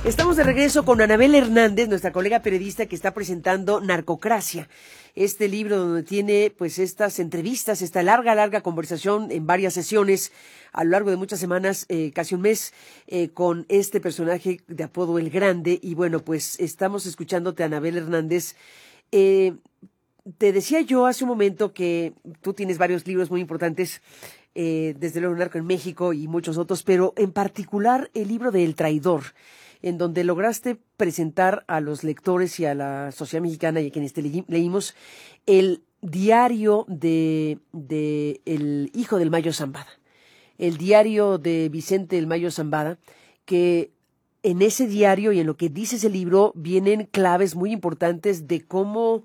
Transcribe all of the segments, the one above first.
Estamos de regreso con Anabel Hernández, nuestra colega periodista que está presentando Narcocracia, este libro donde tiene pues estas entrevistas, esta larga conversación en varias sesiones a lo largo de muchas semanas, casi un mes, con este personaje de apodo El Grande. Y bueno, pues estamos escuchándote, Anabel Hernández. Te decía yo hace un momento que tú tienes varios libros muy importantes, desde luego Narco en México y muchos otros, pero en particular el libro de El Traidor, en donde lograste presentar a los lectores y a la sociedad mexicana y a quienes te leímos el diario de el hijo del Mayo Zambada, el diario de Vicente el Mayo Zambada, que en ese diario y en lo que dice ese libro vienen claves muy importantes de cómo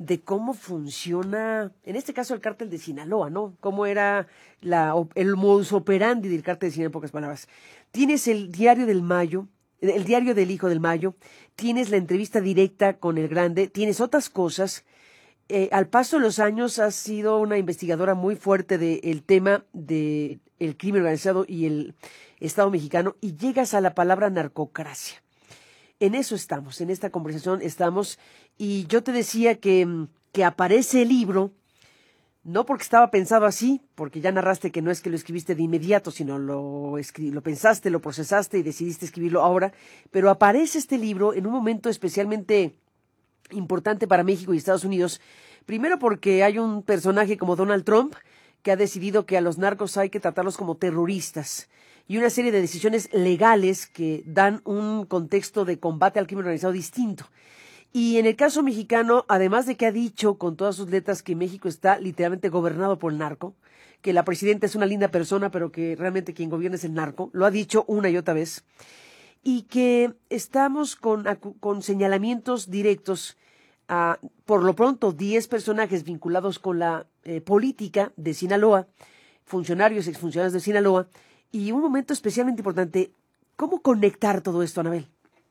funciona, en este caso, el cártel de Sinaloa, ¿no? Cómo era el modus operandi del cártel de Sinaloa, en pocas palabras. Tienes el diario del Mayo, el diario del hijo del Mayo, tienes la entrevista directa con El Grande, tienes otras cosas. Al paso de los años has sido una investigadora muy fuerte del tema del crimen organizado y el Estado mexicano, y llegas a la palabra narcocracia. En eso estamos, en esta conversación estamos, y yo te decía que aparece el libro, no porque estaba pensado así, porque ya narraste que no es que lo escribiste de inmediato, sino lo pensaste, lo procesaste y decidiste escribirlo ahora, pero aparece este libro en un momento especialmente importante para México y Estados Unidos, primero porque hay un personaje como Donald Trump que ha decidido que a los narcos hay que tratarlos como terroristas, y una serie de decisiones legales que dan un contexto de combate al crimen organizado distinto. Y en el caso mexicano, además de que ha dicho con todas sus letras que México está literalmente gobernado por el narco, que la presidenta es una linda persona, pero que realmente quien gobierna es el narco, lo ha dicho una y otra vez, y que estamos con señalamientos directos a, por lo pronto, 10 personajes vinculados con la política de Sinaloa, funcionarios, exfuncionarios de Sinaloa, y un momento especialmente importante. ¿Cómo conectar todo esto, Anabel?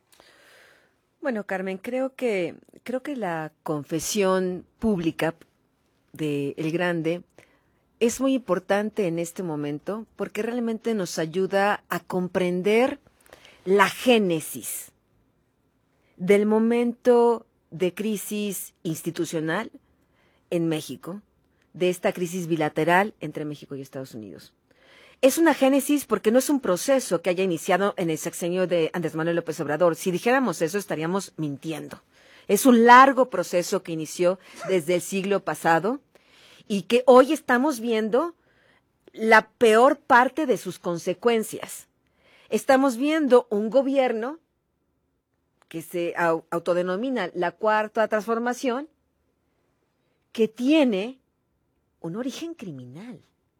Bueno, Carmen, creo que la confesión pública de El Grande es muy importante en este momento porque realmente nos ayuda a comprender la génesis del momento de crisis institucional en México, de esta crisis bilateral entre México y Estados Unidos. Es una génesis porque no es un proceso que haya iniciado en el sexenio de Andrés Manuel López Obrador. Si dijéramos eso, estaríamos mintiendo. Es un largo proceso que inició desde el siglo pasado y que hoy estamos viendo la peor parte de sus consecuencias. Estamos viendo un gobierno que se autodenomina la Cuarta Transformación, que tiene un origen criminal.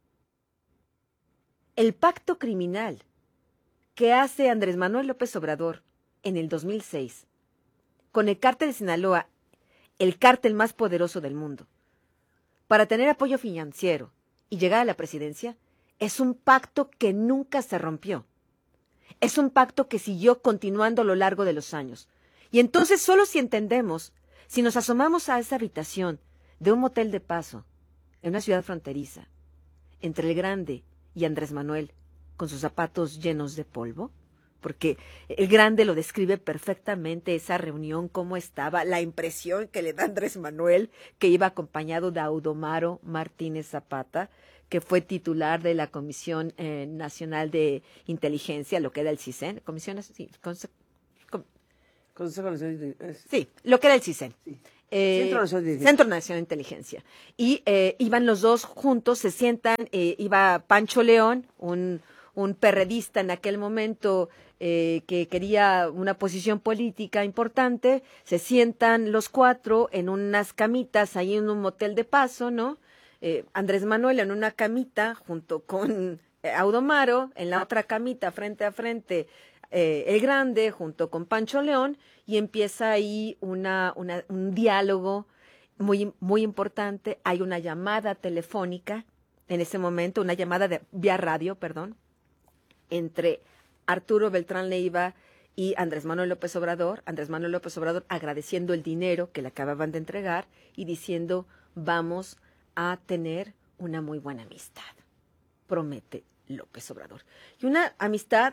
El pacto criminal que hace Andrés Manuel López Obrador en el 2006 con el cártel de Sinaloa, el cártel más poderoso del mundo, para tener apoyo financiero y llegar a la presidencia, es un pacto que nunca se rompió. Es un pacto que siguió continuando a lo largo de los años. Y entonces solo si entendemos, si nos asomamos a esa habitación de un motel de paso en una ciudad fronteriza, entre El Grande y Andrés Manuel, con sus zapatos llenos de polvo, porque El Grande lo describe perfectamente, esa reunión, cómo estaba, la impresión que le da Andrés Manuel, que iba acompañado de Audomaro Martínez Zapata, que fue titular de la Comisión Nacional de Inteligencia, lo que era el CISEN, sí, lo que era el CISEN. Sí. Centro Nacional de Inteligencia. Y iban los dos juntos, se sientan, iba Pancho León, un perredista en aquel momento que quería una posición política importante, se sientan los cuatro en unas camitas ahí en un motel de paso, ¿no? Andrés Manuel en una camita junto con Audomaro, en la otra camita frente a frente El Grande junto con Pancho León, y empieza ahí un diálogo muy, muy importante. Hay una llamada telefónica en ese momento, una llamada vía radio, perdón, entre Arturo Beltrán Leiva y Andrés Manuel López Obrador agradeciendo el dinero que le acababan de entregar y diciendo: vamos a tener una muy buena amistad, promete López Obrador. Y una amistad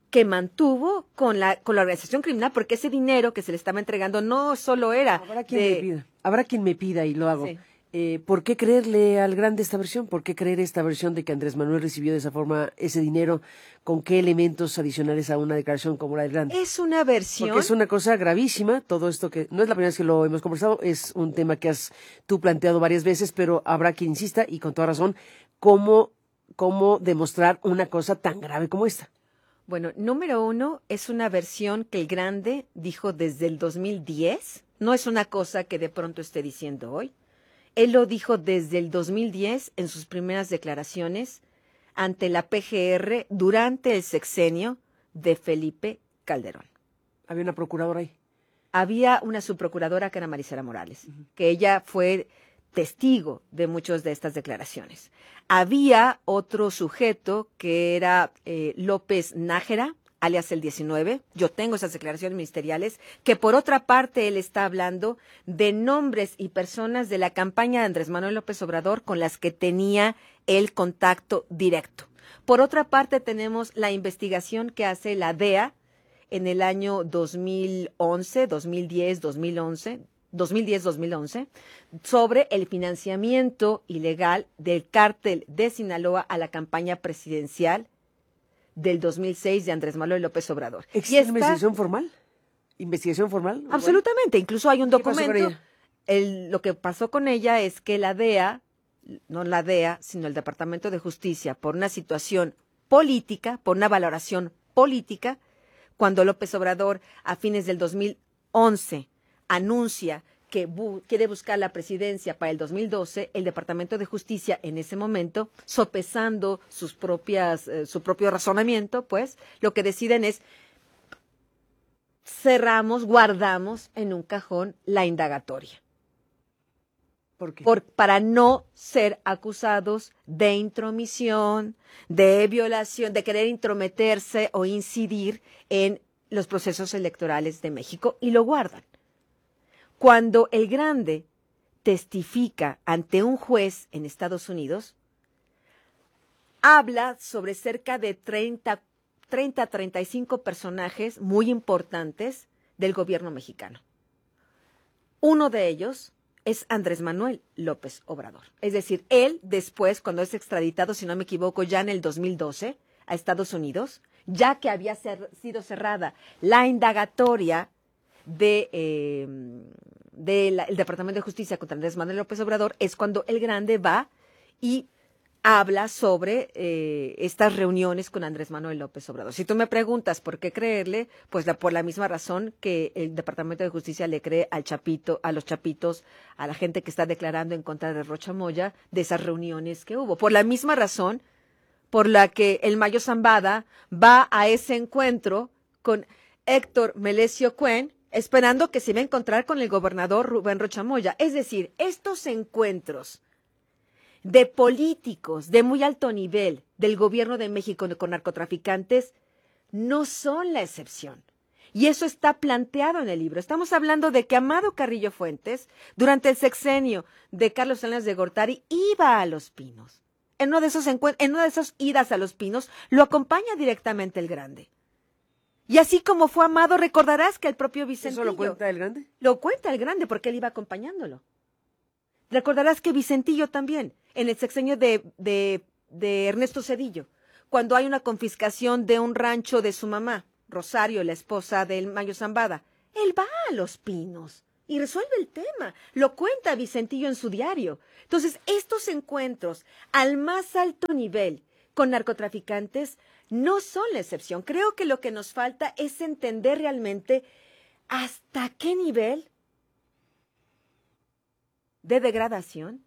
que mantuvo con la organización criminal, porque ese dinero que se le estaba entregando no solo era Habrá quien me pida y lo hago. Sí. ¿Por qué creerle al Grande esta versión? ¿Por qué creer esta versión de que Andrés Manuel recibió de esa forma ese dinero? ¿Con qué elementos adicionales a una declaración como la del Grande? Es una versión. Porque es una cosa gravísima, todo esto que no es la primera vez que lo hemos conversado, es un tema que has tú planteado varias veces, pero habrá quien insista, y con toda razón, cómo demostrar una cosa tan grave como esta. Bueno, número uno, es una versión que el Grande dijo desde el 2010, no es una cosa que de pronto esté diciendo hoy. Él lo dijo desde el 2010 en sus primeras declaraciones ante la PGR durante el sexenio de Felipe Calderón. Había una procuradora ahí. Había una subprocuradora que era Marisela Morales, que ella fue testigo de muchas de estas declaraciones. Había otro sujeto que era López Nájera, alias el 19. Yo tengo esas declaraciones ministeriales, que por otra parte él está hablando de nombres y personas de la campaña de Andrés Manuel López Obrador con las que tenía el contacto directo. Por otra parte tenemos la investigación que hace la DEA en el año 2011, 2010, 2011, 2010-2011, sobre el financiamiento ilegal del cártel de Sinaloa a la campaña presidencial del 2006 de Andrés Manuel López Obrador. ¿Existe investigación formal? ¿Investigación formal? Absolutamente, bueno, incluso hay un documento. ¿Qué pasó con ella? Lo que pasó con ella es que la DEA, no la DEA, sino el Departamento de Justicia, por una situación política, por una valoración política, cuando López Obrador a fines del 2011 anuncia que quiere buscar la presidencia para el 2012, el Departamento de Justicia en ese momento, sopesando su propio razonamiento, pues, lo que deciden es guardamos en un cajón la indagatoria. ¿Por qué? Para no ser acusados de intromisión, de violación, de querer intrometerse o incidir en los procesos electorales de México, y lo guardan. Cuando el Grande testifica ante un juez en Estados Unidos, habla sobre cerca de 30 a 35 personajes muy importantes del gobierno mexicano. Uno de ellos es Andrés Manuel López Obrador. Es decir, él después, cuando es extraditado, si no me equivoco, ya en el 2012 a Estados Unidos, ya que había sido cerrada la indagatoria del Departamento de Justicia contra Andrés Manuel López Obrador, es cuando el Grande va y habla sobre estas reuniones con Andrés Manuel López Obrador. Si tú me preguntas por qué creerle, pues por la misma razón que el Departamento de Justicia le cree a los chapitos, a la gente que está declarando en contra de Rocha Moya, de esas reuniones que hubo. Por la misma razón por la que el Mayo Zambada va a ese encuentro con Héctor Melesio Cuen, esperando que se iba a encontrar con el gobernador Rubén Rocha Moya. Es decir, estos encuentros de políticos de muy alto nivel del gobierno de México con narcotraficantes no son la excepción. Y eso está planteado en el libro. Estamos hablando de que Amado Carrillo Fuentes, durante el sexenio de Carlos Salinas de Gortari, iba a Los Pinos. En una de esas idas a Los Pinos, lo acompaña directamente el Grande. Y así como fue Amado, recordarás que el propio Vicentillo... ¿Eso lo cuenta el Grande? Lo cuenta el Grande porque él iba acompañándolo. Recordarás que Vicentillo también, en el sexenio de Ernesto Zedillo, cuando hay una confiscación de un rancho de su mamá, Rosario, la esposa del Mayo Zambada, él va a Los Pinos y resuelve el tema. Lo cuenta Vicentillo en su diario. Entonces, estos encuentros al más alto nivel con narcotraficantes no son la excepción. Creo que lo que nos falta es entender realmente hasta qué nivel de degradación,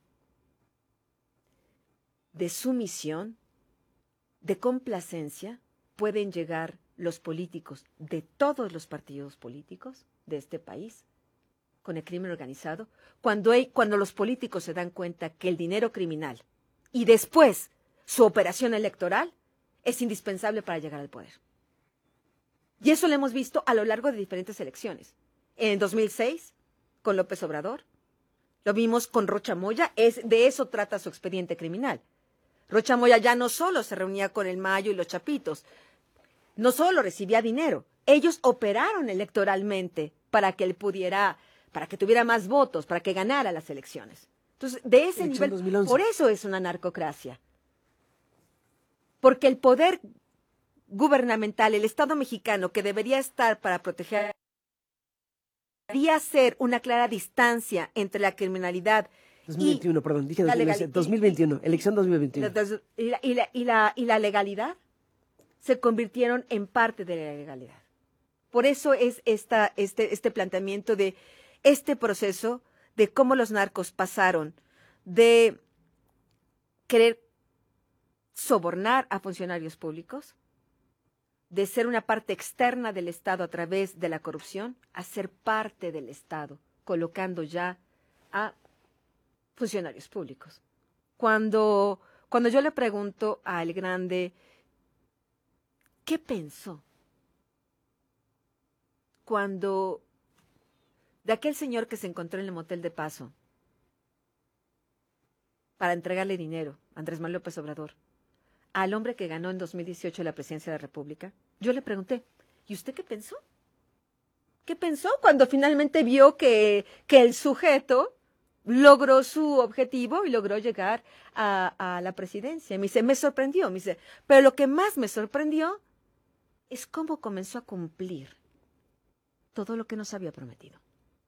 de sumisión, de complacencia pueden llegar los políticos de todos los partidos políticos de este país con el crimen organizado, cuando los políticos se dan cuenta que el dinero criminal y después su operación electoral es indispensable para llegar al poder. Y eso lo hemos visto a lo largo de diferentes elecciones. En 2006, con López Obrador, lo vimos con Rocha Moya, de eso trata su expediente criminal. Rocha Moya ya no solo se reunía con el Mayo y los Chapitos, no solo recibía dinero, ellos operaron electoralmente para que él pudiera, para que tuviera más votos, para que ganara las elecciones. Entonces, de ese Elección nivel, 2011. por eso es una narcocracia. Porque el poder gubernamental, el Estado mexicano, que debería estar para proteger, debería ser una clara distancia entre la criminalidad 2021, perdón, dije la 2021, elección 2021. y la legalidad se convirtieron en parte de la legalidad. Por eso es este planteamiento de este proceso de cómo los narcos pasaron de querer sobornar a funcionarios públicos, de ser una parte externa del Estado a través de la corrupción, a ser parte del Estado, colocando ya a funcionarios públicos. Cuando yo le pregunto a El Grande, ¿qué pensó cuando de aquel señor que se encontró en el motel de Paso para entregarle dinero, Andrés Manuel López Obrador, al hombre que ganó en 2018 la presidencia de la República? Yo le pregunté, ¿y usted qué pensó? ¿Qué pensó cuando finalmente vio que el sujeto logró su objetivo y logró llegar a la presidencia? Me dice, me sorprendió, me dice, pero lo que más me sorprendió es cómo comenzó a cumplir todo lo que nos había prometido.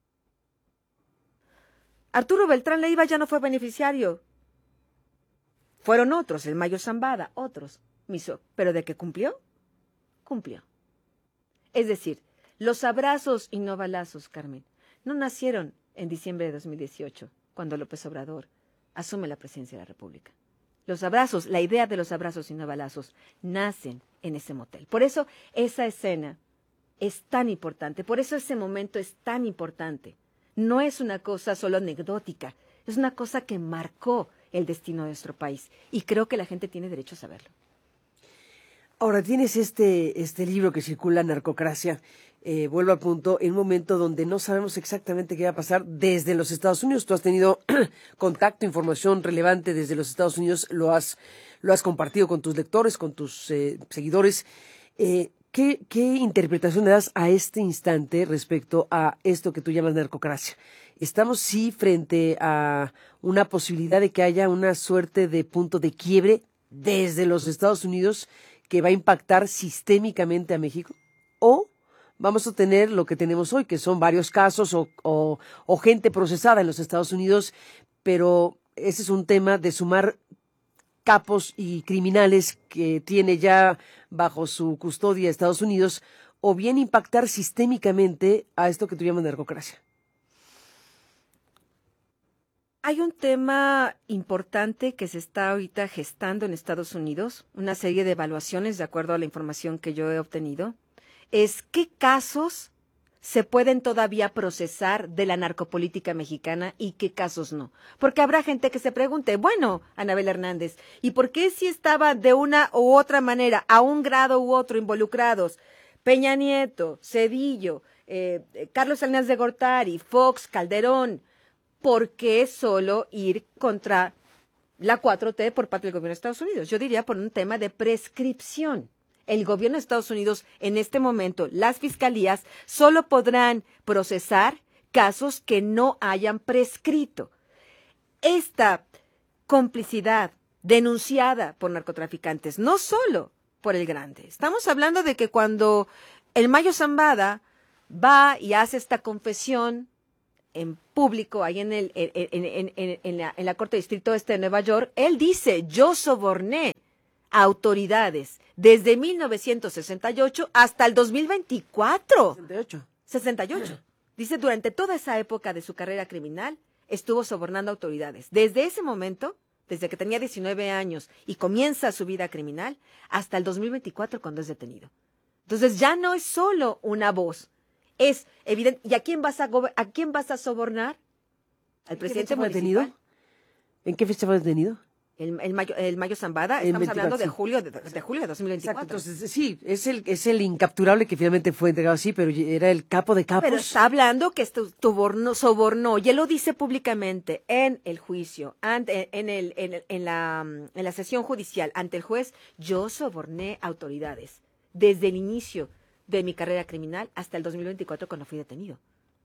Arturo Beltrán Leiva ya no fue beneficiario. Fueron otros, el Mayo Zambada, otros. Pero de que cumplió, cumplió. Es decir, los abrazos y no balazos, Carmen, no nacieron en diciembre de 2018, cuando López Obrador asume la presidencia de la República. Los abrazos, la idea de los abrazos y no balazos, nacen en ese motel. Por eso esa escena es tan importante, por eso ese momento es tan importante. No es una cosa solo anecdótica, es una cosa que marcó el destino de nuestro país. Y creo que la gente tiene derecho a saberlo. Ahora, tienes este libro que circula, Narcocracia, vuelvo al punto, en un momento donde no sabemos exactamente qué va a pasar desde los Estados Unidos. Tú has tenido contacto, información relevante desde los Estados Unidos, lo has compartido con tus lectores, con tus seguidores. ¿Qué interpretación le das a este instante respecto a esto que tú llamas narcocracia? ¿Estamos sí frente a una posibilidad de que haya una suerte de punto de quiebre desde los Estados Unidos que va a impactar sistémicamente a México? ¿O vamos a tener lo que tenemos hoy, que son varios casos o gente procesada en los Estados Unidos, pero ese es un tema de sumar capos y criminales que tiene ya bajo su custodia Estados Unidos, o bien impactar sistémicamente a esto que tú llamas narcocracia? Hay un tema importante que se está ahorita gestando en Estados Unidos, una serie de evaluaciones de acuerdo a la información que yo he obtenido, es qué casos se pueden todavía procesar de la narcopolítica mexicana y qué casos no. Porque habrá gente que se pregunte, bueno, Anabel Hernández, ¿y por qué si estaban de una u otra manera, a un grado u otro involucrados, Peña Nieto, Cedillo, Carlos Salinas de Gortari, Fox, Calderón, ¿por qué solo ir contra la 4T por parte del gobierno de Estados Unidos? Yo diría por un tema de prescripción. El gobierno de Estados Unidos, en este momento, las fiscalías solo podrán procesar casos que no hayan prescrito. Esta complicidad denunciada por narcotraficantes, no solo por El Grande. Estamos hablando de que cuando el Mayo Zambada va y hace esta confesión en público, ahí en la Corte de Distrito Este de Nueva York, él dice, yo soborné a autoridades desde 1968 hasta el 2024. 68. Dice, durante toda esa época de su carrera criminal, estuvo sobornando a autoridades. Desde ese momento, desde que tenía 19 años y comienza su vida criminal, hasta el 2024 cuando es detenido. Entonces ya no es solo una voz, es evidente. ¿Y a quién vas a sobornar? Al presidente municipal. ¿En qué fecha fue detenido? El Mayo Zambada, estamos hablando de julio de 2024. Exacto, entonces sí, es el incapturable que finalmente fue entregado así, pero era el capo de capos. Pero está hablando que sobornó, y él lo dice públicamente en el juicio, en la sesión judicial ante el juez, yo soborné autoridades. desde el inicio de mi carrera criminal hasta el 2024 cuando fui detenido.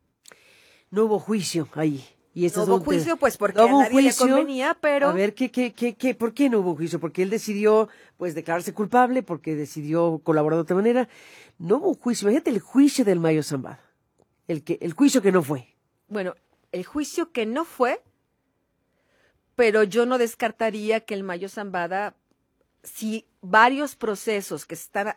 No hubo juicio ahí. Y No hubo juicio, pues porque no hubo a nadie juicio, le convenía, pero... A ver, ¿por qué no hubo juicio? Porque él decidió, pues, declararse culpable, porque decidió colaborar de otra manera. No hubo juicio. Imagínate el juicio del Mayo Zambada. El juicio que no fue. Bueno, el juicio que no fue, pero yo no descartaría que el Mayo Zambada, si varios procesos que están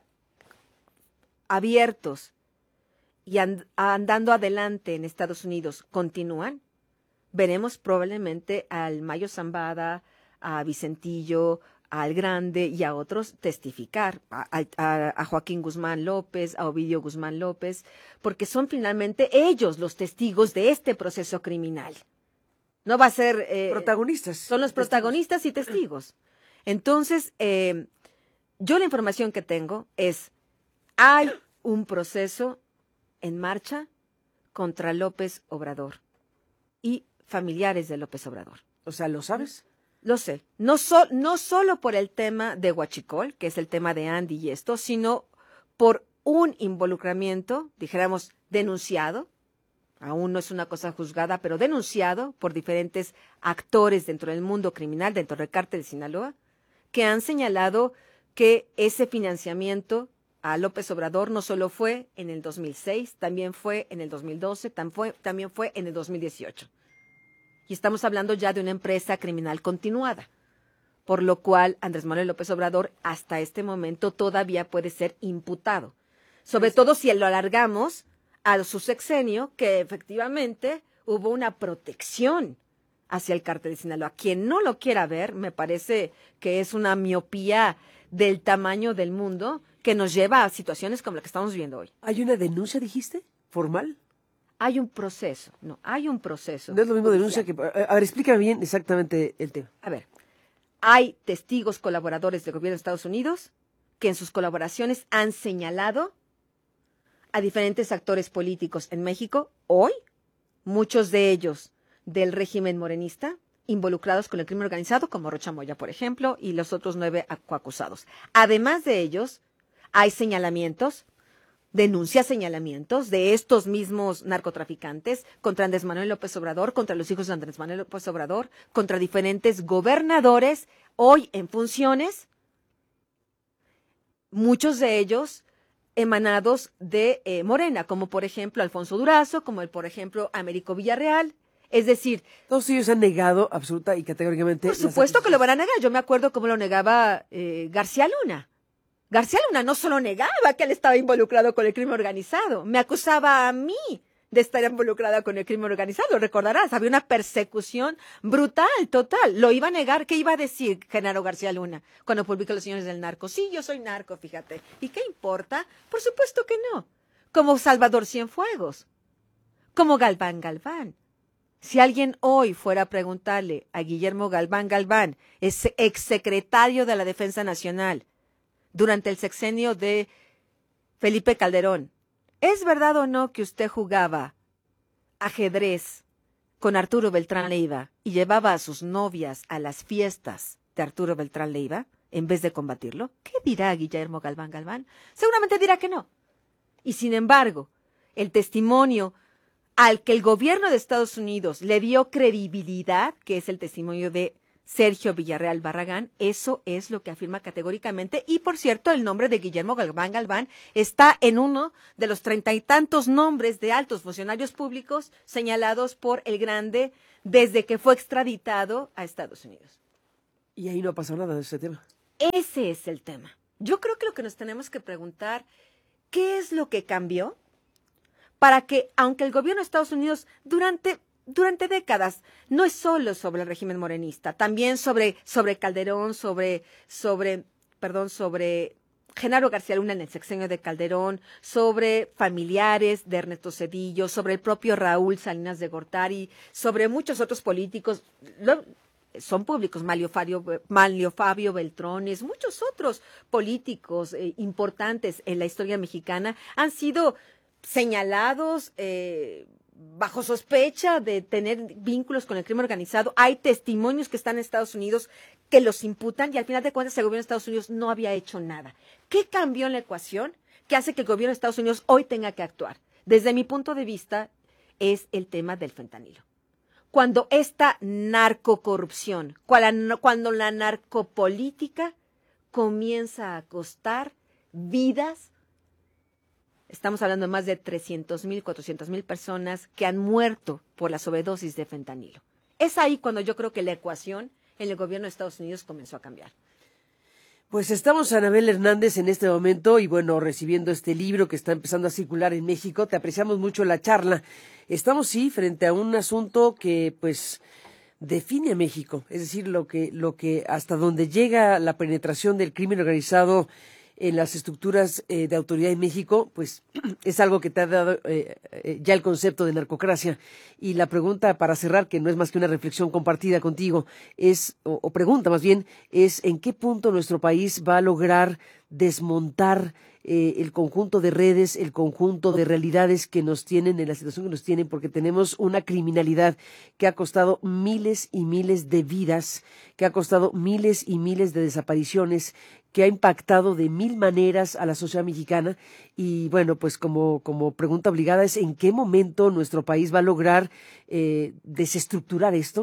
abiertos y andando adelante en Estados Unidos continúan, veremos probablemente al Mayo Zambada, a Vicentillo, al Grande y a otros testificar, a Joaquín Guzmán López, a Ovidio Guzmán López, porque son finalmente ellos los testigos de este proceso criminal. No va a ser... protagonistas. Son los protagonistas y testigos. Entonces, yo la información que tengo es, hay un proceso en marcha contra López Obrador y familiares de López Obrador. O sea, ¿lo sabes? Lo sé. No solo por el tema de Huachicol, que es el tema de Andy y esto, sino por un involucramiento, dijéramos, denunciado, aún no es una cosa juzgada, pero denunciado por diferentes actores dentro del mundo criminal, dentro del cártel de Sinaloa, que han señalado que ese financiamiento a López Obrador no solo fue en el 2006, también fue en el 2012, también fue en el 2018. Y estamos hablando ya de una empresa criminal continuada, por lo cual Andrés Manuel López Obrador hasta este momento todavía puede ser imputado, sobre todo si lo alargamos a su sexenio, que efectivamente hubo una protección hacia el cártel de Sinaloa. Quien no lo quiera ver, me parece que es una miopía del tamaño del mundo que nos lleva a situaciones como la que estamos viendo hoy. ¿Hay una denuncia, dijiste? ¿Formal? Hay un proceso, hay un proceso. No es lo mismo denuncia que... A ver, explícame bien exactamente el tema. A ver, hay testigos colaboradores del gobierno de Estados Unidos que en sus colaboraciones han señalado a diferentes actores políticos en México, hoy, muchos de ellos del régimen morenista, involucrados con el crimen organizado, como Rocha Moya, por ejemplo, y los otros 9 coacusados. Además de ellos, hay señalamientos de estos mismos narcotraficantes contra Andrés Manuel López Obrador, contra los hijos de Andrés Manuel López Obrador, contra diferentes gobernadores hoy en funciones, muchos de ellos emanados de Morena, como por ejemplo Alfonso Durazo, como por ejemplo Américo Villarreal. Es decir, todos ellos han negado absoluta y categóricamente. Por supuesto que lo van a negar. Yo me acuerdo cómo lo negaba García Luna. García Luna no solo negaba que él estaba involucrado con el crimen organizado, me acusaba a mí de estar involucrada con el crimen organizado. Recordarás, había una persecución brutal, total. Lo iba a negar. ¿Qué iba a decir Genaro García Luna cuando publicó Los Señores del Narco? Sí, yo soy narco, fíjate. ¿Y qué importa? Por supuesto que no. Como Salvador Cienfuegos, como Galván Galván. Si alguien hoy fuera a preguntarle a Guillermo Galván Galván, ese exsecretario de la Defensa Nacional, durante el sexenio de Felipe Calderón, ¿es verdad o no que usted jugaba ajedrez con Arturo Beltrán Leiva y llevaba a sus novias a las fiestas de Arturo Beltrán Leiva en vez de combatirlo? ¿Qué dirá Guillermo Galván Galván? Seguramente dirá que no. Y sin embargo, el testimonio al que el gobierno de Estados Unidos le dio credibilidad, que es el testimonio de Sergio Villarreal Barragán, eso es lo que afirma categóricamente. Y, por cierto, el nombre de Guillermo Galván Galván está en uno de los 30 y tantos nombres de altos funcionarios públicos señalados por el Grande desde que fue extraditado a Estados Unidos. Y ahí no ha pasado nada de ese tema. Ese es el tema. Yo creo que lo que nos tenemos que preguntar, ¿qué es lo que cambió para que, aunque el gobierno de Estados Unidos durante décadas, no es solo sobre el régimen morenista, también sobre Calderón, sobre Genaro García Luna en el sexenio de Calderón, sobre familiares de Ernesto Zedillo, sobre el propio Raúl Salinas de Gortari, sobre muchos otros políticos, son públicos, Manlio Fabio Beltrones, muchos otros políticos importantes en la historia mexicana han sido señalados, bajo sospecha de tener vínculos con el crimen organizado. Hay testimonios que están en Estados Unidos que los imputan y al final de cuentas el gobierno de Estados Unidos no había hecho nada. ¿Qué cambió en la ecuación que hace que el gobierno de Estados Unidos hoy tenga que actuar? Desde mi punto de vista es el tema del fentanilo. Cuando esta narcocorrupción, cuando la narcopolítica comienza a costar vidas, estamos hablando de más de 300,000, 400,000 personas que han muerto por la sobredosis de fentanilo. Es ahí cuando yo creo que la ecuación en el gobierno de Estados Unidos comenzó a cambiar. Pues estamos, Anabel Hernández, en este momento y bueno, recibiendo este libro que está empezando a circular en México. Te apreciamos mucho la charla. Estamos, sí, frente a un asunto que, pues, define a México. Es decir, lo que hasta donde llega la penetración del crimen organizado en las estructuras de autoridad en México, pues es algo que te ha dado ya el concepto de narcocracia. Y la pregunta para cerrar, que no es más que una reflexión compartida contigo, es, o pregunta más bien, es ¿en qué punto nuestro país va a lograr desmontar el conjunto de redes, el conjunto de realidades que nos tienen en la situación que nos tienen? Porque tenemos una criminalidad que ha costado miles y miles de vidas, que ha costado miles y miles de desapariciones, que ha impactado de mil maneras a la sociedad mexicana. Y bueno, pues como pregunta obligada es ¿en qué momento nuestro país va a lograr desestructurar esto?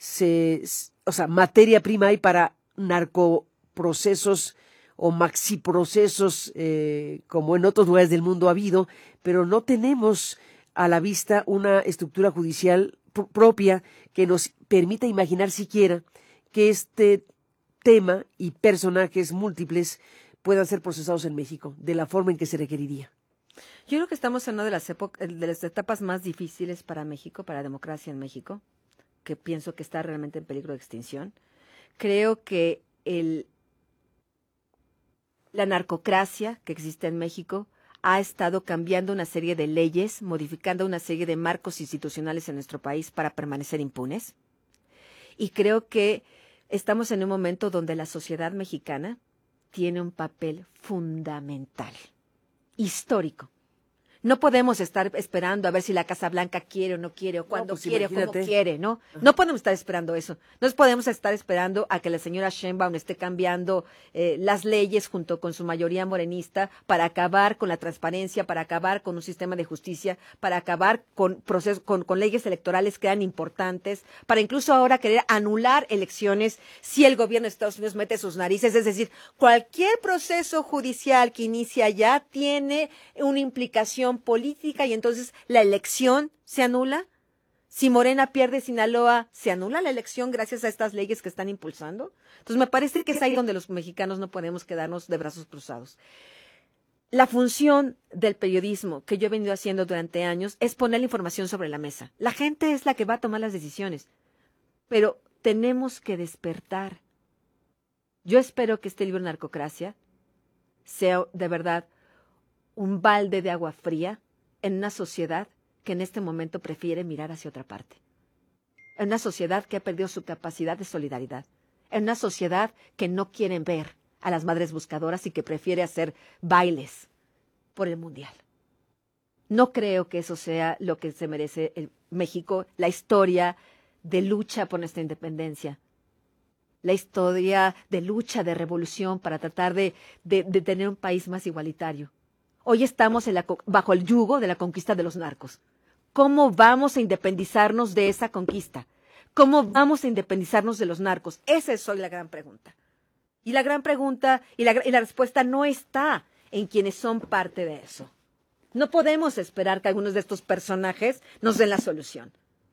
O sea, materia prima hay para narcoprocesos o maxiprocesos como en otros lugares del mundo ha habido, pero no tenemos a la vista una estructura judicial propia que nos permita imaginar siquiera que este tema y personajes múltiples puedan ser procesados en México de la forma en que se requeriría. Yo creo que estamos en una de las etapas más difíciles para México, para la democracia en México, que pienso que está realmente en peligro de extinción. Creo que la narcocracia que existe en México ha estado cambiando una serie de leyes, modificando una serie de marcos institucionales en nuestro país para permanecer impunes. Y creo que estamos en un momento donde la sociedad mexicana tiene un papel fundamental, histórico. No podemos estar esperando a ver si la Casa Blanca quiere o no quiere, o cuándo quiere o cómo quiere, ¿no? No podemos estar esperando eso. No podemos estar esperando a que la señora Sheinbaum esté cambiando las leyes junto con su mayoría morenista para acabar con la transparencia, para acabar con un sistema de justicia, para acabar con leyes electorales que eran importantes, para incluso ahora querer anular elecciones si el gobierno de Estados Unidos mete sus narices. Es decir, cualquier proceso judicial que inicia ya tiene una implicación política y entonces la elección se anula. Si Morena pierde Sinaloa, se anula la elección gracias a estas leyes que están impulsando. Entonces me parece que es ahí donde los mexicanos no podemos quedarnos de brazos cruzados. La función del periodismo que yo he venido haciendo durante años es poner la información sobre la mesa. La gente es la que va a tomar las decisiones, pero tenemos que despertar. Yo espero que este libro Narcocracia sea de verdad un balde de agua fría en una sociedad que en este momento prefiere mirar hacia otra parte. En una sociedad que ha perdido su capacidad de solidaridad. En una sociedad que no quiere ver a las madres buscadoras y que prefiere hacer bailes por el mundial. No creo que eso sea lo que se merece el México, la historia de lucha por nuestra independencia. La historia de lucha, de revolución para tratar de tener un país más igualitario. Hoy estamos bajo el yugo de la conquista de los narcos. ¿Cómo vamos a independizarnos de esa conquista? ¿Cómo vamos a independizarnos de los narcos? Esa es hoy la gran pregunta. Y la gran pregunta y la respuesta no está en quienes son parte de eso. No podemos esperar que algunos de estos personajes nos den la solución.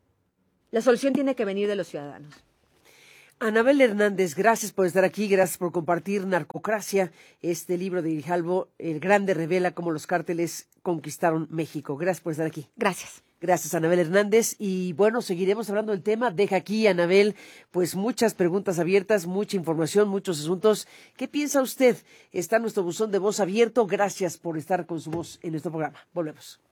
La solución tiene que venir de los ciudadanos. Anabel Hernández, gracias por estar aquí, gracias por compartir Narcocracia, este libro de Grijalvo, El Grande revela cómo los cárteles conquistaron México. Gracias por estar aquí. Gracias. Gracias, Anabel Hernández. Y bueno, seguiremos hablando del tema. Deja aquí, Anabel, pues muchas preguntas abiertas, mucha información, muchos asuntos. ¿Qué piensa usted? Está nuestro buzón de voz abierto. Gracias por estar con su voz en nuestro programa. Volvemos.